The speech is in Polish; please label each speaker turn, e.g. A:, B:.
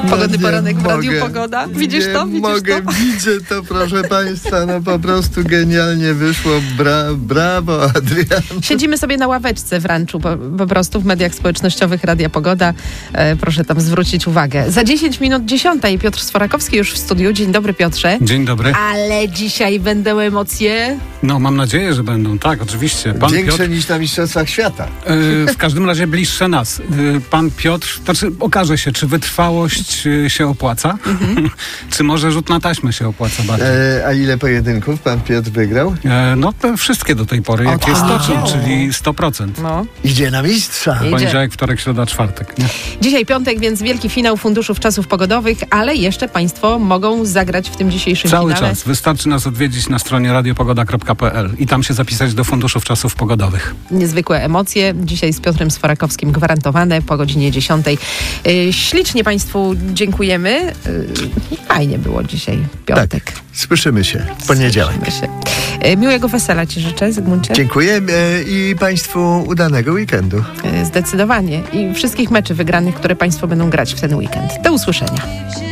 A: Pogodny poranek w Radiu Pogoda. Widzisz to?
B: Widzę to, proszę państwa. No po prostu genialnie wyszło. Brawo, Adrian.
A: Siedzimy sobie na ławeczce w ranczu, po prostu w mediach społecznościowych Radia Pogoda. Proszę tam zwrócić uwagę. Za 10 minut 10. Piotr Sforakowski już w studiu. Dzień dobry, Piotrze.
C: Dzień dobry.
A: Ale dzisiaj będą emocje.
C: No, mam nadzieję, że będą. Tak, oczywiście.
B: Pan Większe Piotr, niż na Mistrzostwach Świata.
C: W każdym razie bliższe nas. Pan Piotr, okaże się, czy wytrwałość się opłaca, czy może rzut na taśmę się opłaca bardziej.
B: A ile pojedynków pan Piotr wygrał?
C: Wszystkie do tej pory, jakie stoczył, czyli 100%.
B: No. Idzie na mistrza.
C: Poniedziałek, wtorek, środa, czwartek. Nie?
A: Dzisiaj piątek, więc wielki finał Funduszów Czasów Pogodowych, ale jeszcze państwo mogą zagrać w tym dzisiejszym
C: finale.
A: Cały
C: czas. Wystarczy nas odwiedzić na stronie radiopogoda.pl i tam się zapisać do Funduszów Czasów Pogodowych.
A: Niezwykłe emocje. Dzisiaj z Piotrem Sforakowskim gwarantowane po godzinie 10. Ślicznie państwu dziękujemy. Fajnie było dzisiaj, piątek.
B: Tak. Słyszymy się w poniedziałek.
A: Miłego wesela ci życzę, Zygmuncie.
B: Dziękuję i państwu udanego weekendu.
A: Zdecydowanie. I wszystkich meczy wygranych, które państwo będą grać w ten weekend. Do usłyszenia.